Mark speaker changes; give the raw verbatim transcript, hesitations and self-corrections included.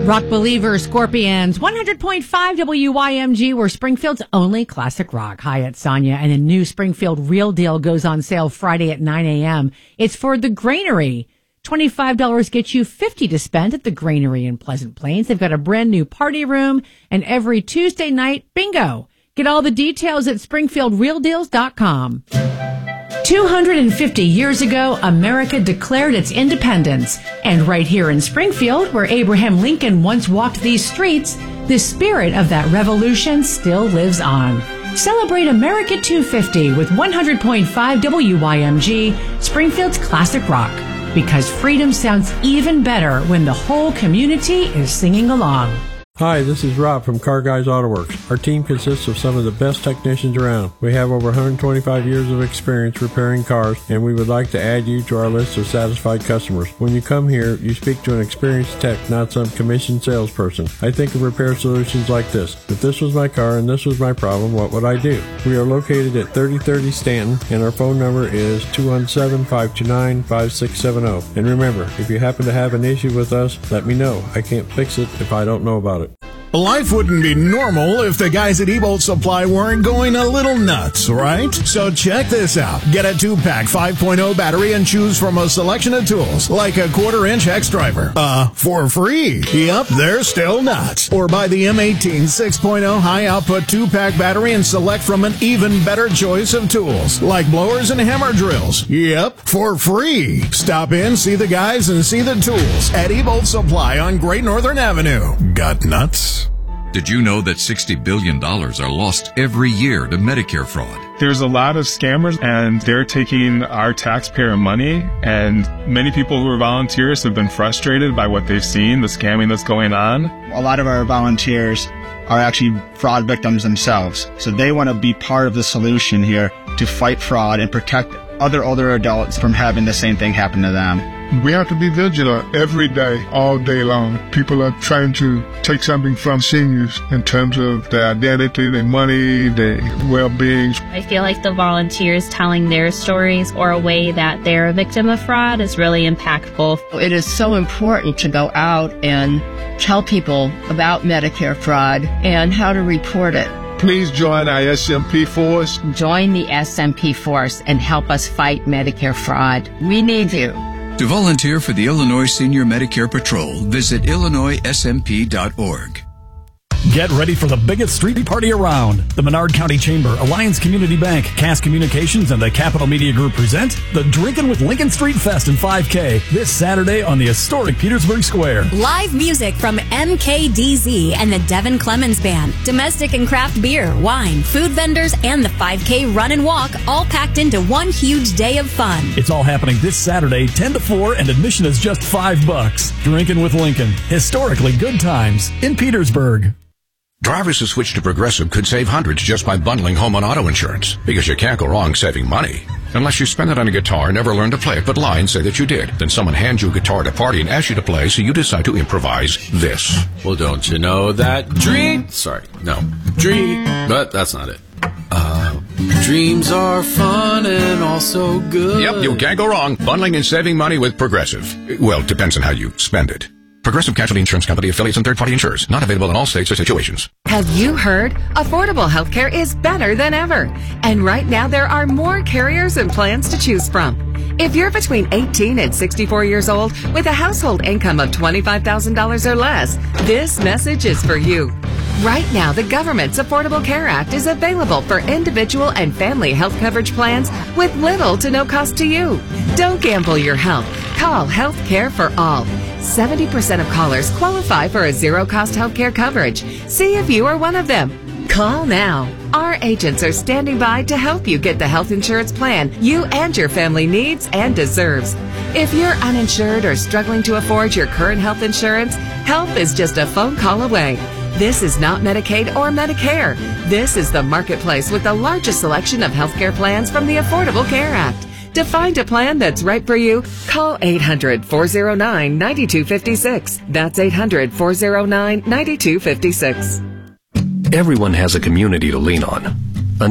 Speaker 1: Rock Believer, Scorpions, one hundred point five W Y M G, we're Springfield's only classic rock. Hi, it's Sonia, and a new Springfield Real Deal goes on sale Friday at nine a.m. It's for the Granary. twenty-five dollars gets you fifty dollars to spend at the Granary in Pleasant Plains. They've got a brand new party room, and every Tuesday night, bingo. Get all the details at springfield real deals dot com. two hundred fifty years ago, America declared its independence. And right here in Springfield, where Abraham Lincoln once walked these streets, the spirit of that revolution still lives on. Celebrate America two fifty with one hundred point five W Y M G, Springfield's classic rock. Because freedom sounds even better when the whole community is singing along.
Speaker 2: Hi, this is Rob from Car Guys Auto Works. Our team consists of some of the best technicians around. We have over one hundred twenty-five years of experience repairing cars, and we would like to add you to our list of satisfied customers. When you come here, you speak to an experienced tech, not some commissioned salesperson. I think of repair solutions like this. If this was my car and this was my problem, what would I do? We are located at thirty thirty Stanton, and our phone number is two one seven, five two nine, five six seven zero. And remember, if you happen to have an issue with us, let me know. I can't fix it if I don't know about it.
Speaker 3: Life wouldn't be normal if the guys at Ebolt Supply weren't going a little nuts, right? So check this out. Get a two-pack five point oh battery and choose from a selection of tools, like a quarter-inch hex driver. Uh, for free. Yep, they're still nuts. Or buy the M eighteen six point oh high-output two-pack battery and select from an even better choice of tools, like blowers and hammer drills. Yep, for free. Stop in, see the guys, and see the tools at Ebolt Supply on Great Northern Avenue. Got nuts?
Speaker 4: Did you know that sixty billion dollars are lost every year to Medicare fraud?
Speaker 5: There's a lot of scammers, and they're taking our taxpayer money, and many people who are volunteers have been frustrated by what they've seen, the scamming that's going on.
Speaker 6: A lot of our volunteers are actually fraud victims themselves, so they want to be part of the solution here to fight fraud and protect other older adults from having the same thing happen to them.
Speaker 7: We have to be vigilant every day, all day long. People are trying to take something from seniors in terms of their identity, their money, their well-being.
Speaker 8: I feel like the volunteers telling their stories or a way that they're a victim of fraud is really impactful.
Speaker 9: It is so important to go out and tell people about Medicare fraud and how to report it.
Speaker 7: Please join our S M P force.
Speaker 9: Join the S M P force and help us fight Medicare fraud. We need you.
Speaker 4: To volunteer for the Illinois Senior Medicare Patrol, visit illinois s m p dot org.
Speaker 10: Get ready for the biggest street party around. The Menard County Chamber, Alliance Community Bank, Cass Communications, and the Capital Media Group present the Drinkin' with Lincoln Street Fest and five K this Saturday on the historic Petersburg Square.
Speaker 11: Live music from M K D Z and the Devin Clemens Band. Domestic and craft beer, wine, food vendors, and the five K run and walk all packed into one huge day of fun.
Speaker 10: It's all happening this Saturday, ten to four, and admission is just five bucks. Drinkin' with Lincoln. Historically good times in Petersburg.
Speaker 12: Drivers who switch to Progressive could save hundreds just by bundling home and auto insurance. Because you can't go wrong saving money. Unless you spend it on a guitar, never learn to play it, but lie and say that you did. Then someone hands you a guitar at a party and asks you to play, so you decide to improvise this.
Speaker 13: Well, don't you know that dream... Sorry, no. Dream... But that's not it. Uh, dreams are fun and also good.
Speaker 12: Yep, you can't go wrong. Bundling and saving money with Progressive. Well, it depends on how you spend it. Progressive Casualty Insurance Company, affiliates, and third-party insurers. Not available in all states or situations.
Speaker 14: Have you heard? Affordable healthcare is better than ever. And right now, there are more carriers and plans to choose from. If you're between eighteen and sixty-four years old with a household income of twenty-five thousand dollars or less, this message is for you. Right now, the government's Affordable Care Act is available for individual and family health coverage plans with little to no cost to you. Don't gamble your health. Call Health Care for All. seventy percent of callers qualify for a zero-cost health care coverage. See if you are one of them. Call now. Our agents are standing by to help you get the health insurance plan you and your family needs and deserves. If you're uninsured or struggling to afford your current health insurance, help is just a phone call away. This is not Medicaid or Medicare. This is the marketplace with the largest selection of healthcare plans from the Affordable Care Act. To find a plan that's right for you, call eight hundred, four oh nine, nine two five six. That's eight hundred, four oh nine, nine two five six.
Speaker 15: Everyone has a community to lean on.